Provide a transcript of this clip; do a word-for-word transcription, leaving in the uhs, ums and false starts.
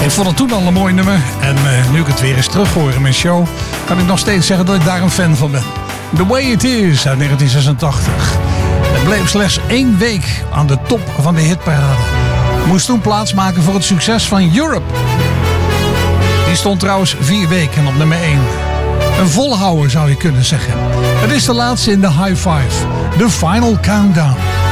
Ik vond het toen al een mooi nummer. En uh, nu ik het weer eens terughoor in mijn show, kan ik nog steeds zeggen dat ik daar een fan van ben. The Way It Is uit negentien zesentachtig. Het bleef slechts één week aan de top van de hitparade. Moest toen plaatsmaken voor het succes van Europe. Die stond trouwens vier weken op nummer één. Een volhouwer zou je kunnen zeggen. Het is de laatste in de High Five. The Final Countdown.